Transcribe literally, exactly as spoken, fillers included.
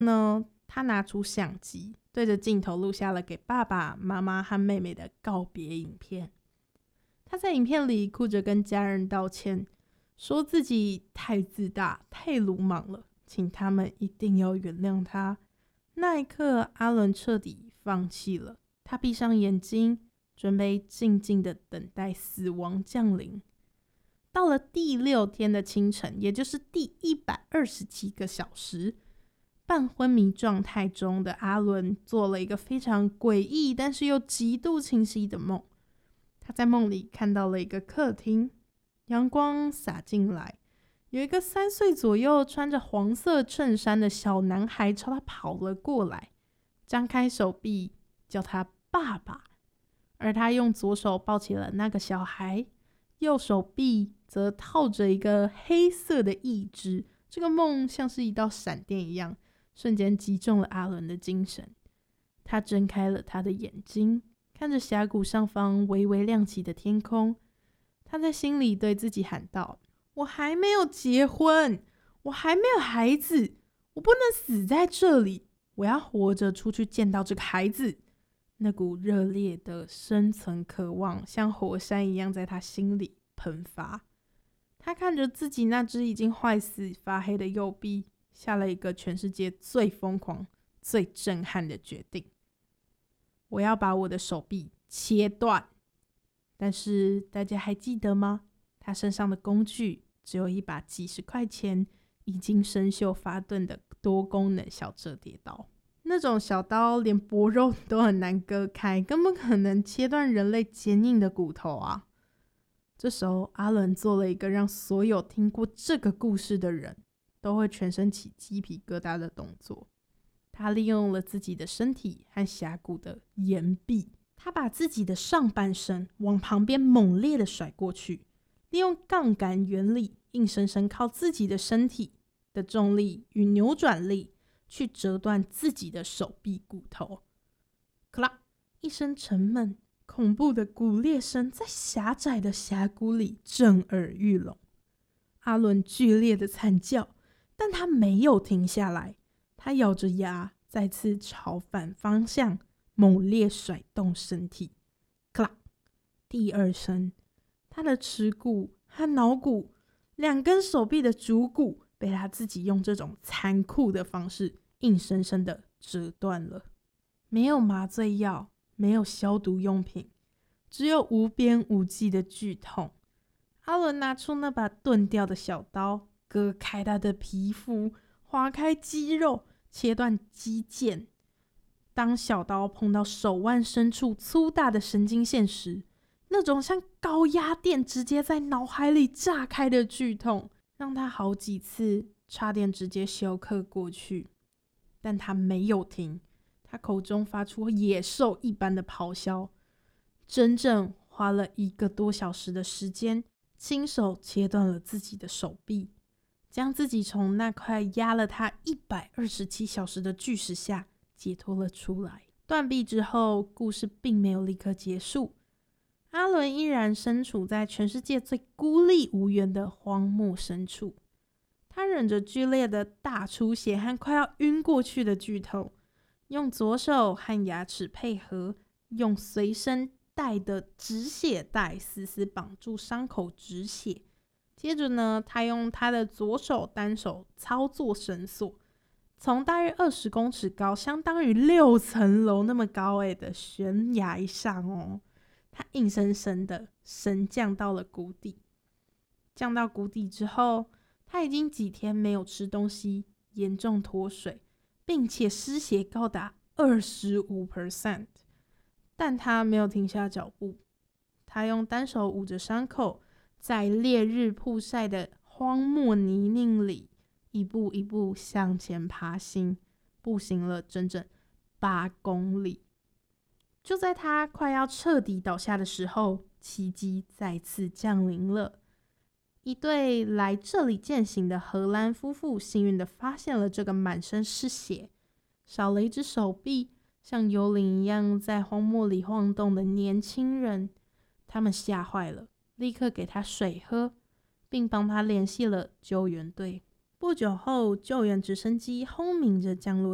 呢，他拿出相机，对着镜头录下了给爸爸妈妈和妹妹的告别影片。他在影片里哭着跟家人道歉，说自己太自大太鲁莽了，请他们一定要原谅他。那一刻，阿伦彻底放弃了，他闭上眼睛，准备静静的等待死亡降临。到了第六天的清晨，也就是第一百二十七个小时，半昏迷状态中的阿伦做了一个非常诡异但是又极度清晰的梦。他在梦里看到了一个客厅，阳光洒进来，有一个三岁左右穿着黄色衬衫的小男孩朝他跑了过来，张开手臂叫他爸爸，而他用左手抱起了那个小孩，右手臂则套着一个黑色的义肢。这个梦像是一道闪电一样，瞬间击中了阿伦的精神。他睁开了他的眼睛，看着峡谷上方微微亮起的天空，他在心里对自己喊道：我还没有结婚，我还没有孩子，我不能死在这里，我要活着出去见到这个孩子。那股热烈的生存渴望像火山一样在他心里喷发。他看着自己那只已经坏死发黑的右臂，下了一个全世界最疯狂最震撼的决定：我要把我的手臂切断。但是大家还记得吗？他身上的工具只有一把几十块钱已经生锈发钝的多功能小折叠刀，那种小刀连薄肉都很难割开，根本可能切断人类坚硬的骨头啊。这时候阿伦做了一个让所有听过这个故事的人都会全身起鸡皮疙瘩的动作。他利用了自己的身体和峡谷的岩壁，他把自己的上半身往旁边猛烈的甩过去，利用杠杆原理，硬生生靠自己的身体的重力与扭转力去折断自己的手臂骨头。咔啦一声沉闷恐怖的骨裂声在狭窄的峡谷里震耳欲聋。阿伦剧烈的惨叫，但他没有停下来，他咬着牙再次朝反方向猛烈甩动身体。咔啦第二声，他的耻骨和脑骨两根手臂的主骨被他自己用这种残酷的方式硬生生的折断了。没有麻醉药，没有消毒用品，只有无边无际的剧痛。阿伦拿出那把钝掉的小刀，割开他的皮肤，划开肌肉，切断肌腱。当小刀碰到手腕深处粗大的神经线时，那种像高压电直接在脑海里炸开的剧痛，让他好几次差点直接休克过去。但他没有停，他口中发出野兽一般的咆哮，整整花了一个多小时的时间，亲手切断了自己的手臂，将自己从那块压了他一百二十七小时的巨石下解脱了出来。断臂之后，故事并没有立刻结束，阿伦依然身处在全世界最孤立无援的荒漠深处。他忍着剧烈的大出血和快要晕过去的剧痛，用左手和牙齿配合，用随身带的止血带死死绑住伤口止血。接着呢，他用他的左手单手操作绳索，从大约二十公尺高，相当于六层楼那么高诶的悬崖上哦，他硬生生的升降到了谷底。降到谷底之后，他已经几天没有吃东西，严重脱水，并且失血高达 百分之二十五， 但他没有停下脚步。他用单手捂着伤口，在烈日曝晒的荒漠泥泞里一步一步向前爬行，步行了整整八公里。就在他快要彻底倒下的时候，奇迹再次降临了。一对来这里践行的荷兰夫妇幸运地发现了这个满身是血、少了一只手臂、像幽灵一样在荒漠里晃动的年轻人。他们吓坏了，立刻给他水喝，并帮他联系了救援队。不久后，救援直升机轰鸣着降落